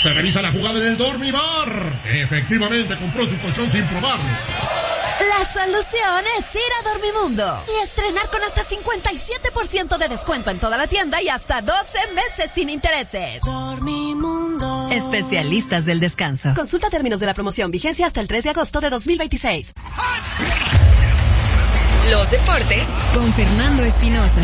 Se revisa la jugada en el Dormibar. Efectivamente, compró su colchón sin probarlo. La solución es ir a Dormimundo y estrenar con hasta 57% de descuento en toda la tienda y hasta 12 meses sin intereses. Dormimundo. Especialistas del descanso. Consulta términos de la promoción. Vigencia hasta el 3 de agosto de 2026. Los deportes con Fernando Espinosa.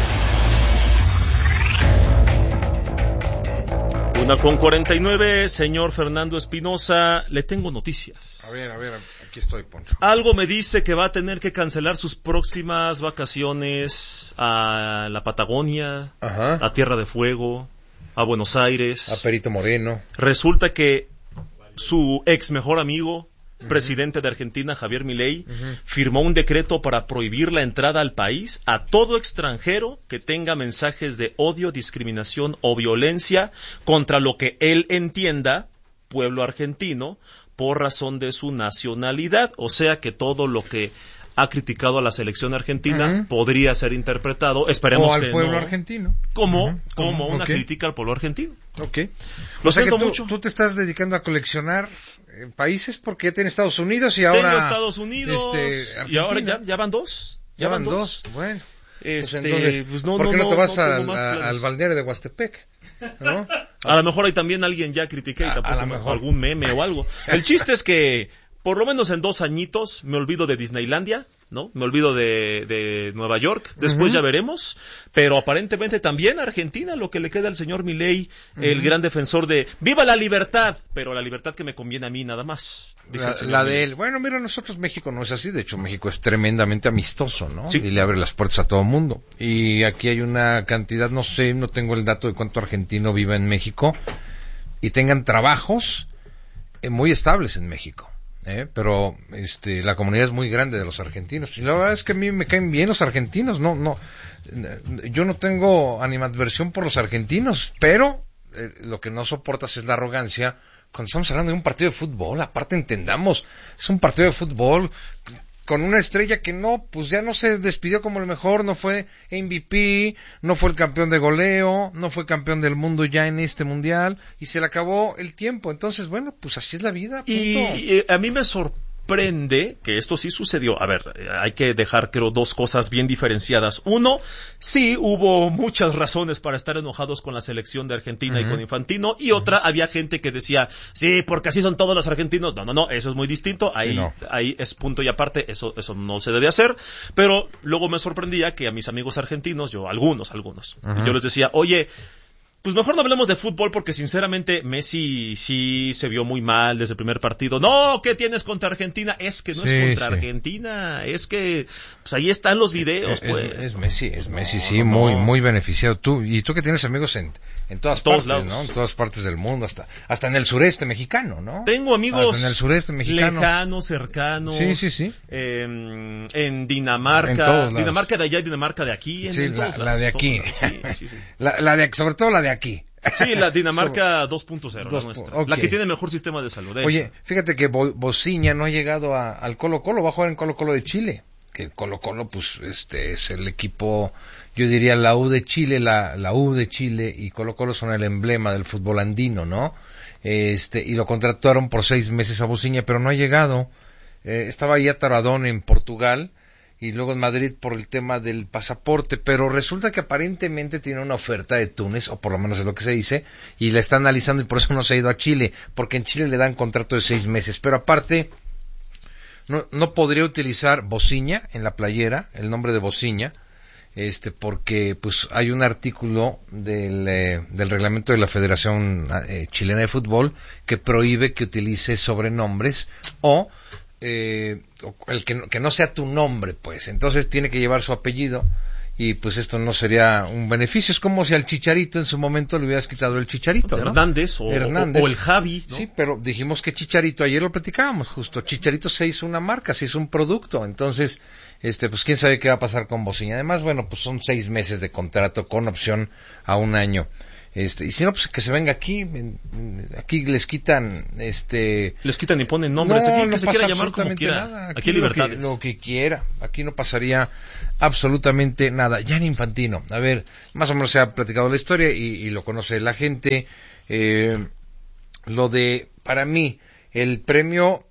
1:49, señor Fernando Espinosa, le tengo noticias. A ver, aquí estoy, Poncho. Algo me dice que va a tener que cancelar sus próximas vacaciones a la Patagonia, Ajá. a Tierra de Fuego, a Buenos Aires. A Perito Moreno. Resulta que su ex mejor amigo, presidente de Argentina, Javier Milei, firmó un decreto para prohibir la entrada al país a todo extranjero que tenga mensajes de odio, discriminación o violencia contra lo que él entienda, pueblo argentino, por razón de su nacionalidad. O sea que todo lo que ha criticado a la selección argentina podría ser interpretado, esperemos que no, o al pueblo argentino. Como una crítica al pueblo argentino. Ok. Lo siento mucho. Tú te estás dedicando a coleccionar países porque ya tienes Estados Unidos y ahora... Tengo Estados Unidos y ahora ya van dos. Ya van dos. Bueno. Pues entonces, ¿por qué no te vas al balneario de Huastepec? ¿No? A lo mejor ahí también alguien ya critiqué y tampoco algún meme o algo. El chiste es que por lo menos en 2 añitos me olvido de Disneylandia, ¿no? Me olvido de Nueva York, después ya veremos, pero aparentemente también Argentina, lo que le queda al señor Milei, el gran defensor de ¡viva la libertad! Pero la libertad que me conviene a mí nada más. La de él. Bueno, mira, nosotros México no es así, de hecho México es tremendamente amistoso, ¿no? Sí. Y le abre las puertas a todo mundo. Y aquí hay una cantidad, no sé, no tengo el dato de cuánto argentino vive en México y tengan trabajos muy estables en México. Pero la comunidad es muy grande de los argentinos y la verdad es que a mí me caen bien los argentinos. Yo no tengo animadversión por los argentinos, pero lo que no soportas es la arrogancia cuando estamos hablando de un partido de fútbol. Aparte, entendamos, es un partido de fútbol con una estrella que ya no se despidió como el mejor, no fue MVP, no fue el campeón de goleo, no fue campeón del mundo ya en este mundial, y se le acabó el tiempo. Entonces, bueno, pues así es la vida, punto. Y a mí me sorprende que esto sí sucedió. A ver, hay que dejar, creo, 2 cosas bien diferenciadas. Uno, sí hubo muchas razones para estar enojados con la selección de Argentina y con Infantino, y otra, había gente que decía, sí, porque así son todos los argentinos. No, eso es muy distinto. Ahí es punto y aparte, eso no se debe hacer. Pero luego me sorprendía que a mis amigos argentinos, algunos, y yo les decía, oye, pues mejor no hablemos de fútbol porque sinceramente Messi sí se vio muy mal desde el primer partido. No, ¿qué tienes contra Argentina? Es que no es contra Argentina, es que pues ahí están los videos, pues. Es Messi, sí, muy beneficiado. Tú que tienes amigos en todas partes, lados, ¿no? En todas partes del mundo, hasta en el sureste mexicano, ¿no? Tengo amigos hasta en el sureste mexicano, lejanos, cercanos. Sí. En Dinamarca, Dinamarca de allá y Dinamarca de aquí. La de aquí. Sí. Sobre todo la de aquí. Sí, la Dinamarca 2.0, la nuestra. Okay. La que tiene mejor sistema de salud. Oye, fíjate que Bociña no ha llegado al Colo-Colo, va a jugar en Colo-Colo de Chile. Que el Colo-Colo, pues, es el equipo, yo diría la U de Chile, la U de Chile y Colo-Colo son el emblema del fútbol andino, ¿no? Y lo contrataron por 6 meses a Bociña, pero no ha llegado. Estaba ahí ataradón en Portugal y luego en Madrid por el tema del pasaporte, pero resulta que aparentemente tiene una oferta de Túnez, o por lo menos es lo que se dice, y la está analizando y por eso no se ha ido a Chile, porque en Chile le dan contrato de 6 meses, pero aparte no podría utilizar Bociña en la playera, el nombre de Bociña, porque pues hay un artículo del reglamento de la Federación Chilena de Fútbol que prohíbe que utilice sobrenombres o el que no sea tu nombre, pues. Entonces tiene que llevar su apellido y pues esto no sería un beneficio. Es como si al Chicharito en su momento le hubieras quitado el Chicharito, ¿no? Hernández o el Javi, ¿no? Sí, pero dijimos que Chicharito, ayer lo platicábamos justo, Chicharito se hizo una marca, se hizo un producto, entonces pues quién sabe qué va a pasar con Bociña. Además, bueno, pues son 6 meses de contrato con opción a 1 año. Y si no, pues que se venga aquí les quitan, les quitan y ponen nombres, no, aquí no que se quiera llamar como quiera, nada. Aquí hay libertades. Lo que quiera, aquí no pasaría absolutamente nada. Gianni Infantino, a ver, más o menos se ha platicado la historia y lo conoce la gente, para mí, el premio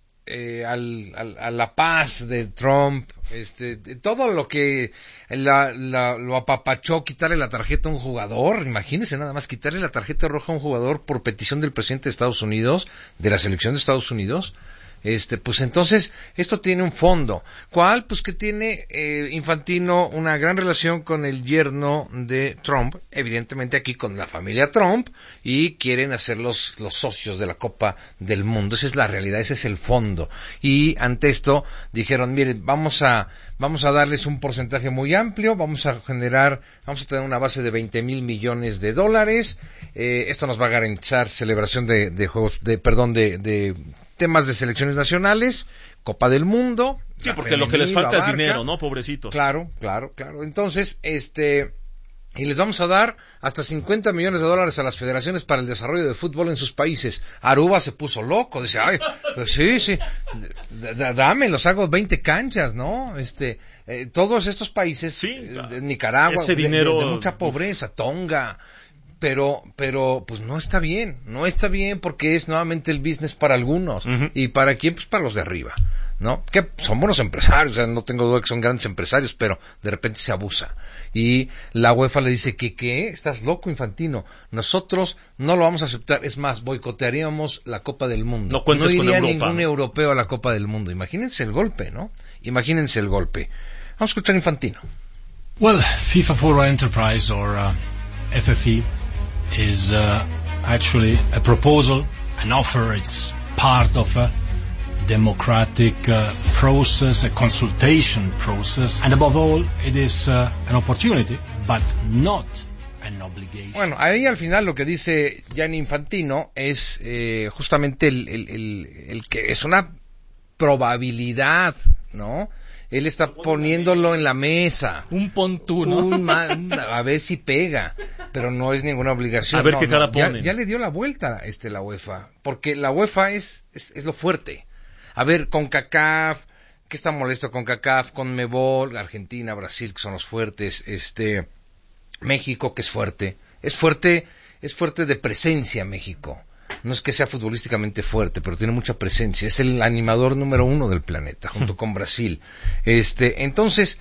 a la paz de Trump, todo lo que lo apapachó, quitarle la tarjeta a un jugador, imagínense nada más, quitarle la tarjeta roja a un jugador por petición del presidente de Estados Unidos, de la selección de Estados Unidos. Pues entonces esto tiene un fondo. ¿Cuál? Pues que tiene Infantino una gran relación con el yerno de Trump, evidentemente aquí con la familia Trump, y quieren hacer los socios de la Copa del Mundo. Esa es la realidad, ese es el fondo. Y ante esto dijeron, miren, vamos a darles un porcentaje muy amplio, vamos a tener una base de $20 mil millones. Esto nos va a garantizar celebración de temas de selecciones nacionales, Copa del Mundo. Sí, porque lo que les falta es dinero, ¿no? Pobrecitos. Claro. Entonces, y les vamos a dar hasta $50 millones a las federaciones para el desarrollo de fútbol en sus países. Aruba se puso loco, dice, ay, pues sí, dame, los hago 20 canchas, ¿no? Todos estos países, sí, Nicaragua, ese dinero de mucha pobreza, Tonga, pero pues no está bien porque es nuevamente el business para algunos. Uh-huh. Y para quién, pues para los de arriba, ¿no? Que son buenos empresarios, o sea, no tengo duda que son grandes empresarios, pero de repente se abusa. Y la UEFA le dice ¿qué? Estás loco, Infantino. Nosotros no lo vamos a aceptar, es más, boicotearíamos la Copa del Mundo. No iría ningún europeo a la Copa del Mundo. Imagínense el golpe, ¿no? Vamos a escuchar Infantino. Well, FIFA for Enterprise or FFE is actually a proposal, an offer. It's part of a democratic process, a consultation process, and above all, it is an opportunity, but not an obligation. Bueno, ahí al final lo que dice Gianni Infantino es justamente el que es una probabilidad, ¿no? Él está poniéndolo en la mesa. Un pontuno. A ver si pega. Pero no es ninguna obligación. A ver qué cara ponen. Ya le dio la vuelta la UEFA. Porque la UEFA es lo fuerte. A ver, CONCACAF, ¿qué está molesto CONCACAF? CONMEBOL, Argentina, Brasil, que son los fuertes. México, que es fuerte. Es fuerte de presencia México. No es que sea futbolísticamente fuerte, pero tiene mucha presencia. Es el animador número 1 del planeta, junto con Brasil. Entonces,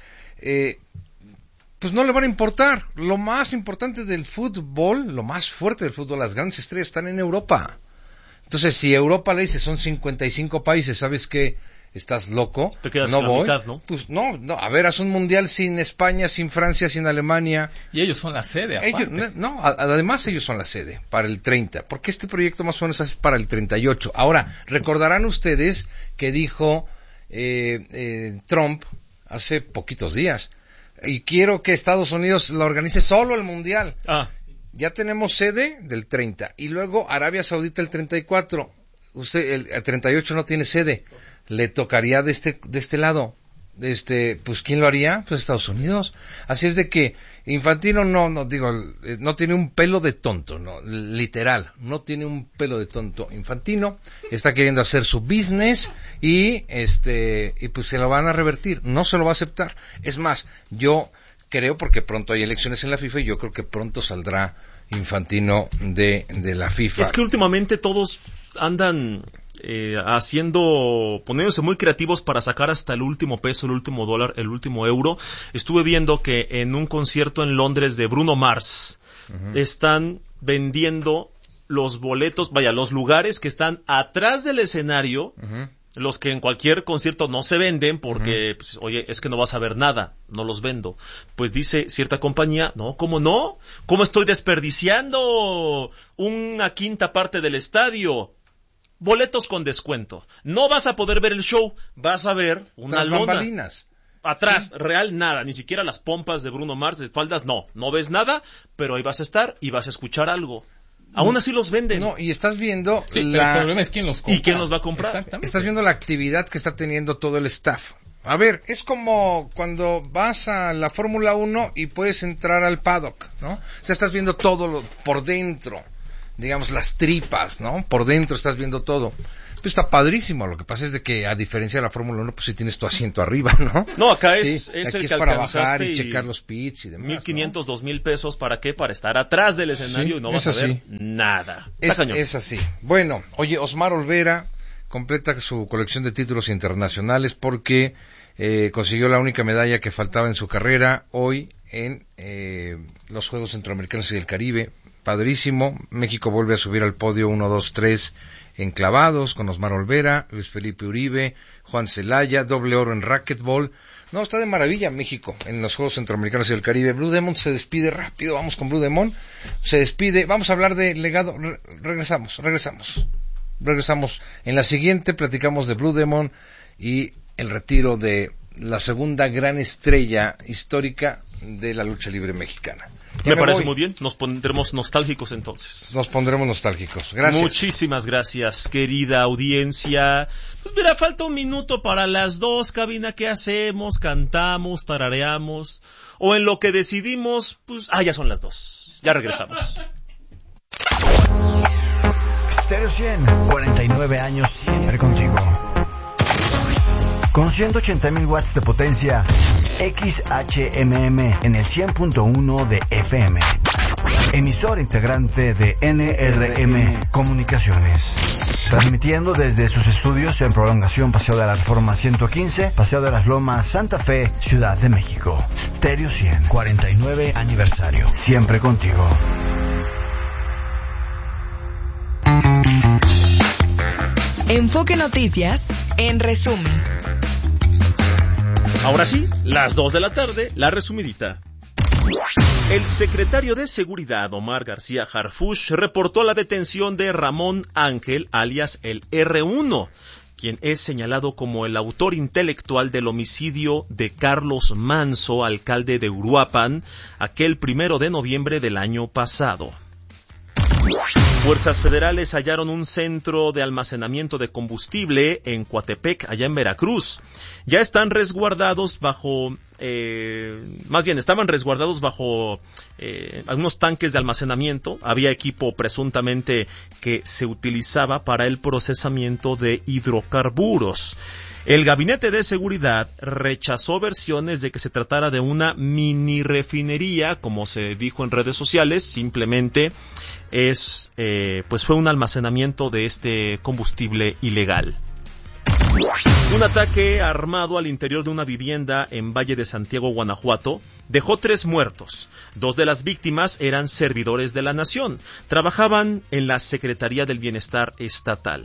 pues no le van a importar. Lo más importante del fútbol, lo más fuerte del fútbol, las grandes estrellas están en Europa. Entonces, si Europa le dice son 55 países, ¿sabes qué? Estás loco, te quedas no en la voy. mitad, ¿no? Pues no, a ver, haz un mundial sin España, sin Francia, sin Alemania. Y ellos son la sede, aparte. Además ellos son la sede para el 30, porque este proyecto más o menos es para el 38. Ahora, recordarán ustedes que dijo Trump hace poquitos días, y quiero que Estados Unidos lo organice solo el mundial. Ya tenemos sede del 30, y luego Arabia Saudita el 34. El 38 no tiene sede. Le tocaría de este lado. Pues ¿quién lo haría? Pues Estados Unidos. Así es de que Infantino no tiene un pelo de tonto, no, literal, no tiene un pelo de tonto. Infantino está queriendo hacer su business y pues se lo van a revertir, no se lo va a aceptar. Es más, yo creo, porque pronto hay elecciones en la FIFA y yo creo que pronto saldrá Infantino de la FIFA. Es que últimamente todos andan poniéndose muy creativos para sacar hasta el último peso, el último dólar, el último euro. Estuve viendo que en un concierto en Londres de Bruno Mars, están vendiendo los boletos, los lugares que están atrás del escenario, los que en cualquier concierto no se venden porque, pues, oye, es que no vas a ver nada, no los vendo. Pues dice cierta compañía, no, ¿cómo no? ¿Cómo estoy desperdiciando una quinta parte del estadio? Boletos con descuento. No vas a poder ver el show, vas a ver una lona. Bambalinas. Atrás, real, nada, ni siquiera las pompas de Bruno Mars de espaldas, no ves nada, pero ahí vas a estar y vas a escuchar algo. Aún así los venden. No, y estás viendo pero el problema es quién los compra. ¿Y quién los va a comprar? Exactamente. Estás viendo la actividad que está teniendo todo el staff. A ver, es como cuando vas a la Fórmula 1 y puedes entrar al paddock, ¿no? O sea, estás viendo todo por dentro. Digamos, las tripas, ¿no? Por dentro estás viendo todo. Pues está padrísimo. Lo que pasa es de que, a diferencia de la Fórmula 1, pues sí tienes tu asiento arriba, ¿no? No, acá Sí, es aquí el es que para alcanzaste bajar y checar los pits y demás, 1,500, 2,000 pesos, ¿para qué? Para estar atrás del escenario Sí, y no vas es a ver así. nada. Está cañón. Es así. Bueno, oye, Osmar Olvera completa su colección de títulos internacionales porque consiguió la única medalla que faltaba en su carrera hoy en los Juegos Centroamericanos y del Caribe. Padrísimo. México vuelve a subir al podio 1, 2, 3 en clavados con Osmar Olvera, Luis Felipe Uribe, Juan Celaya, doble oro en racquetball. No, está de maravilla México en los Juegos Centroamericanos y del Caribe. Blue Demon se despide rápido, vamos con Blue Demon. Se despide, vamos a hablar de legado, regresamos. En la siguiente platicamos de Blue Demon y el retiro de la segunda gran estrella histórica de la lucha libre mexicana. Me parece muy bien, nos pondremos nostálgicos entonces. Nos pondremos nostálgicos. Gracias. Muchísimas gracias, querida audiencia. Pues mira, falta un minuto para las 2, cabina. ¿Qué hacemos? ¿Cantamos? ¿Tarareamos? O en lo que decidimos, pues, ya son las 2. Ya regresamos. Stereo 100, 49 años siempre contigo. Con 180,000 watts de potencia, XHMM en el 100.1 de FM. Emisor integrante de NRM Comunicaciones. Transmitiendo desde sus estudios en Prolongación Paseo de la Reforma 115, Paseo de las Lomas, Santa Fe, Ciudad de México. Stereo 100, 49 aniversario. Siempre contigo. Enfoque Noticias, en resumen. Ahora sí, las 2 de la tarde, la resumidita. El secretario de Seguridad, Omar García Harfuch, reportó la detención de Ramón Ángel, alias el R1, quien es señalado como el autor intelectual del homicidio de Carlos Manso, alcalde de Uruapan, aquel 1 de noviembre del año pasado. Fuerzas federales hallaron un centro de almacenamiento de combustible en Coatepec, allá en Veracruz. Ya están resguardados estaban resguardados bajo algunos tanques de almacenamiento. Había equipo presuntamente que se utilizaba para el procesamiento de hidrocarburos. El Gabinete de Seguridad rechazó versiones de que se tratara de una mini refinería, como se dijo en redes sociales. Simplemente fue un almacenamiento de este combustible ilegal. Un ataque armado al interior de una vivienda en Valle de Santiago, Guanajuato, dejó 3 muertos. 2 de las víctimas eran servidores de la nación. Trabajaban en la Secretaría del Bienestar Estatal.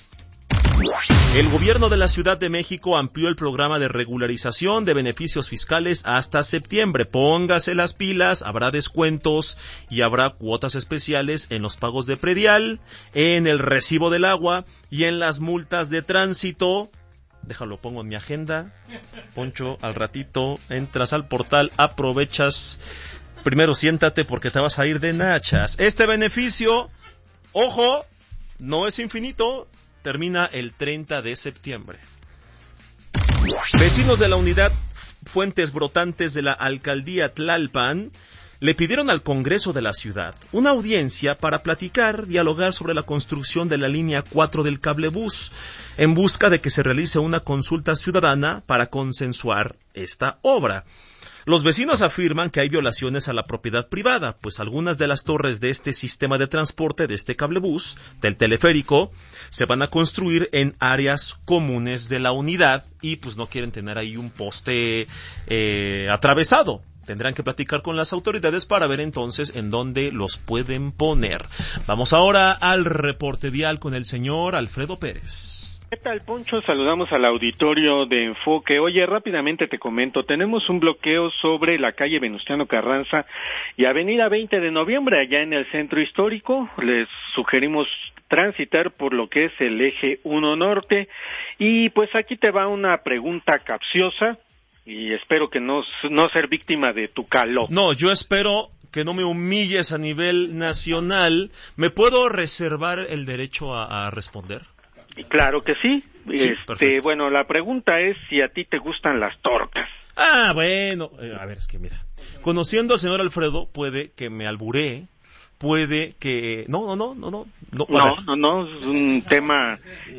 El gobierno de la Ciudad de México amplió el programa de regularización de beneficios fiscales hasta septiembre. Póngase las pilas, habrá descuentos y habrá cuotas especiales en los pagos de predial, en el recibo del agua y en las multas de tránsito. Déjalo, pongo en mi agenda. Poncho, al ratito entras al portal, aprovechas. Primero siéntate porque te vas a ir de nachas. Este beneficio, ojo, no es infinito. Termina el 30 de septiembre. Vecinos de la unidad Fuentes Brotantes de la alcaldía Tlalpan le pidieron al Congreso de la ciudad una audiencia para dialogar sobre la construcción de la línea 4 del cablebús, en busca de que se realice una consulta ciudadana para consensuar esta obra. Los vecinos afirman que hay violaciones a la propiedad privada, pues algunas de las torres de este sistema de transporte, de este cablebús, del teleférico, se van a construir en áreas comunes de la unidad y pues no quieren tener ahí un poste atravesado. Tendrán que platicar con las autoridades para ver entonces en dónde los pueden poner. Vamos ahora al reporte vial con el señor Alfredo Pérez. ¿Qué tal, Poncho? Saludamos al auditorio de Enfoque. Oye, rápidamente te comento, tenemos un bloqueo sobre la calle Venustiano Carranza y avenida 20 de noviembre, allá en el centro histórico. Les sugerimos transitar por lo que es el eje 1 norte. Y pues aquí te va una pregunta capciosa y espero que no ser víctima de tu calor. No, yo espero que no me humilles a nivel nacional. ¿Me puedo reservar el derecho a responder? Claro que sí. Perfecto. Bueno, la pregunta es si a ti te gustan las tortas. Bueno, a ver, es que mira, conociendo al señor Alfredo puede que me alburee, puede que... No, es un tema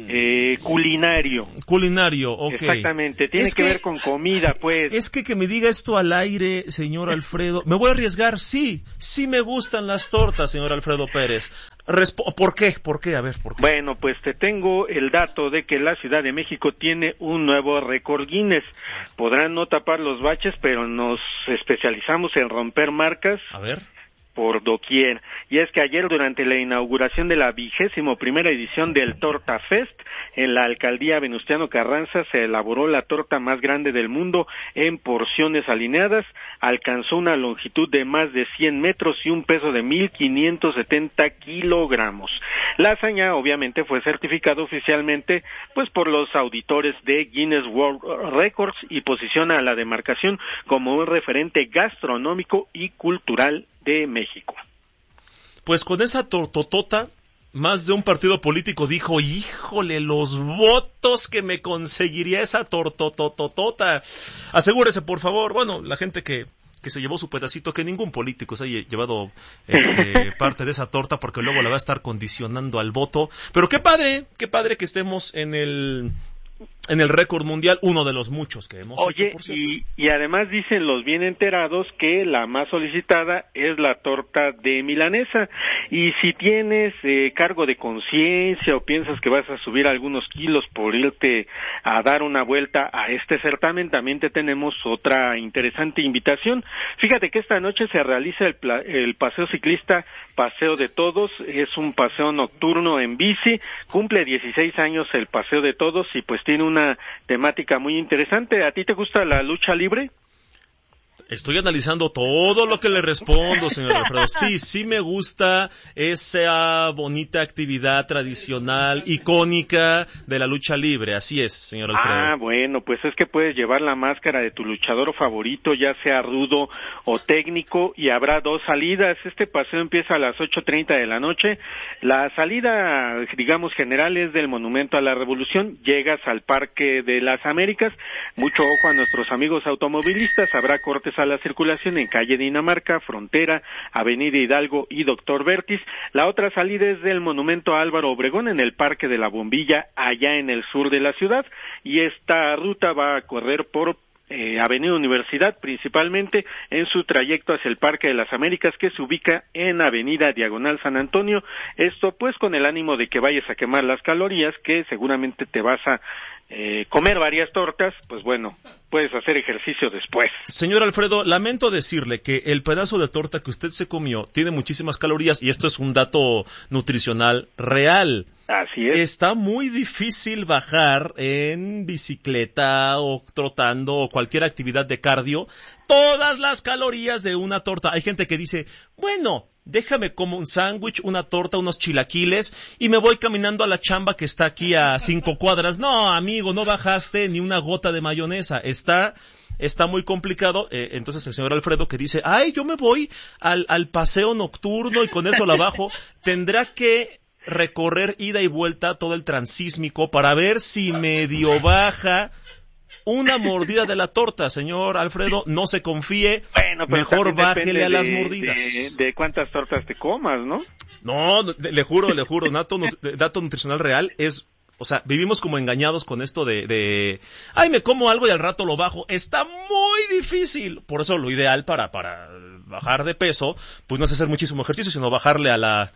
culinario. Culinario, ok. Exactamente, tiene que ver con comida, pues. Es que me diga esto al aire, señor Alfredo, me voy a arriesgar, sí me gustan las tortas, señor Alfredo Pérez. ¿Por qué? A ver, ¿por qué? Bueno, pues te tengo el dato de que la Ciudad de México tiene un nuevo récord Guinness. Podrán no tapar los baches, pero nos especializamos en romper marcas. A ver. Por doquier. Y es que ayer, durante la inauguración de la 21ª edición del Torta Fest, en la alcaldía Venustiano Carranza se elaboró la torta más grande del mundo en porciones alineadas, alcanzó una longitud de más de 100 metros y un peso de 1,570 kilogramos. La hazaña obviamente fue certificada oficialmente pues por los auditores de Guinness World Records y posiciona a la demarcación como un referente gastronómico y cultural de México. Pues con esa tortotota, más de un partido político dijo, híjole, los votos que me conseguiría esa tortototota. Asegúrese, por favor, bueno, la gente que se llevó su pedacito, que ningún político se haya llevado parte de esa torta, porque luego la va a estar condicionando al voto. Pero qué padre que estemos en el récord mundial, uno de los muchos que hemos hecho, por cierto. Y además dicen los bien enterados que la más solicitada es la torta de milanesa, y si tienes cargo de conciencia o piensas que vas a subir algunos kilos por irte a dar una vuelta a este certamen, también te tenemos otra interesante invitación. Fíjate que esta noche se realiza el paseo ciclista Paseo de Todos, es un paseo nocturno en bici, cumple 16 años el Paseo de Todos y pues tiene una temática muy interesante. ¿A ti te gusta la lucha libre? Estoy analizando todo lo que le respondo, señor Alfredo. Sí me gusta esa bonita actividad tradicional, icónica de la lucha libre. Así es, señor Alfredo. Bueno, pues es que puedes llevar la máscara de tu luchador favorito, ya sea rudo o técnico, y habrá 2 salidas. Este paseo empieza a las 8:30 de la noche. La salida, digamos, general es del Monumento a la Revolución. Llegas al Parque de las Américas. Mucho ojo a nuestros amigos automovilistas. Habrá cortes a la circulación en calle Dinamarca, Frontera, Avenida Hidalgo y Doctor Vertis. La otra salida es del Monumento a Álvaro Obregón en el Parque de la Bombilla, allá en el sur de la ciudad, y esta ruta va a correr por Avenida Universidad, principalmente en su trayecto hacia el Parque de las Américas, que se ubica en Avenida Diagonal San Antonio. Esto pues con el ánimo de que vayas a quemar las calorías, que seguramente te vas a comer varias tortas, pues bueno, puedes hacer ejercicio después. Señor Alfredo, lamento decirle que el pedazo de torta que usted se comió tiene muchísimas calorías, y esto es un dato nutricional real. Así es. Está muy difícil bajar en bicicleta o trotando o cualquier actividad de cardio todas las calorías de una torta. Hay gente que dice, bueno, déjame como un sándwich, una torta, unos chilaquiles y me voy caminando a la chamba que está aquí a 5 cuadras. No, amigo, no bajaste ni una gota de mayonesa. Está muy complicado. Entonces el señor Alfredo, que dice, yo me voy al paseo nocturno y con eso la bajo, tendrá que recorrer ida y vuelta todo el transísmico para ver si medio baja una mordida de la torta. Señor Alfredo, no se confíe, bueno, mejor bájele a las mordidas. De cuántas tortas te comas, ¿no? No, le juro, dato nutricional real es... O sea, vivimos como engañados con esto de me como algo y al rato lo bajo. Está muy difícil. Por eso lo ideal para bajar de peso, pues no es hacer muchísimo ejercicio, sino bajarle a las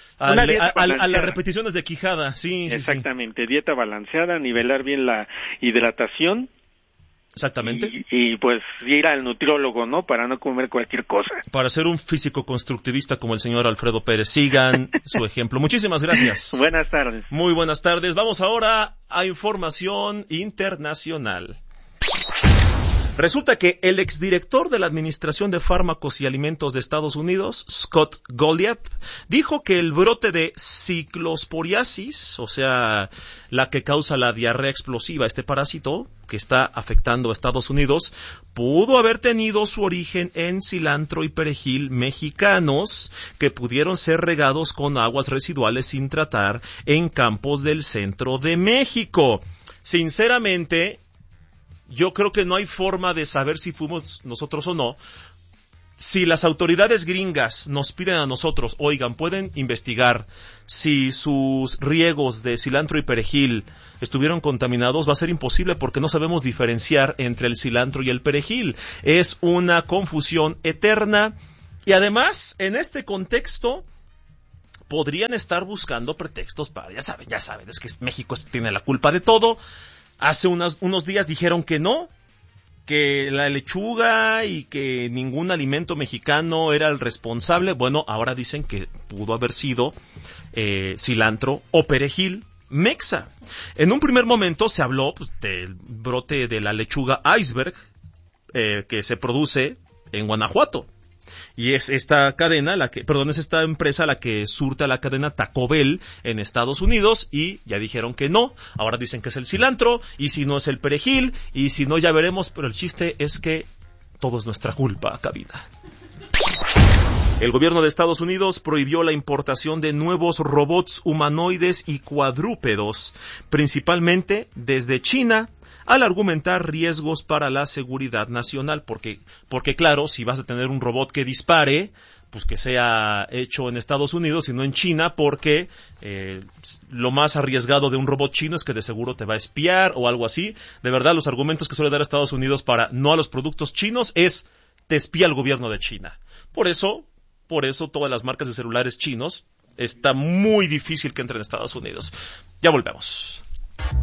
repeticiones de quijada. Sí, exactamente, dieta balanceada, nivelar bien la hidratación. Exactamente. Y pues ir al nutriólogo, ¿no? Para no comer cualquier cosa. Para ser un físico constructivista como el señor Alfredo Pérez. Sigan su ejemplo. Muchísimas gracias. Buenas tardes. Muy buenas tardes. Vamos ahora a información internacional. Resulta que el exdirector de la Administración de Fármacos y Alimentos de Estados Unidos, Scott Gottlieb, dijo que el brote de ciclosporiasis, o sea, la que causa la diarrea explosiva, este parásito que está afectando a Estados Unidos, pudo haber tenido su origen en cilantro y perejil mexicanos que pudieron ser regados con aguas residuales sin tratar en campos del centro de México. Sinceramente, yo creo que no hay forma de saber si fuimos nosotros o no, Si las autoridades gringas nos piden a nosotros, oigan, pueden investigar si sus riegos de cilantro y perejil estuvieron contaminados, va a ser imposible porque no sabemos diferenciar entre el cilantro y el perejil. Es una confusión eterna y además, en este contexto, podrían estar buscando pretextos para, ya saben, es que México tiene la culpa de todo. Hace unos días dijeron que no, que la lechuga y que ningún alimento mexicano era el responsable. Bueno, ahora dicen que pudo haber sido cilantro o perejil mexa. En un primer momento se habló del brote de la lechuga iceberg que se produce en Guanajuato. Y es esta empresa la que surta la cadena Taco Bell en Estados Unidos y ya dijeron que no, ahora dicen que es el cilantro y si no es el perejil y si no ya veremos, pero el chiste es que todo es nuestra culpa, cabina. El gobierno de Estados Unidos prohibió la importación de nuevos robots humanoides y cuadrúpedos, principalmente desde China, al argumentar riesgos para la seguridad nacional, porque claro, si vas a tener un robot que dispare, pues que sea hecho en Estados Unidos y no en China, porque lo más arriesgado de un robot chino es que de seguro te va a espiar o algo así. De verdad, los argumentos que suele dar Estados Unidos para no a los productos chinos es te espía el gobierno de China. Por eso todas las marcas de celulares chinos está muy difícil que entren a Estados Unidos. Ya volvemos.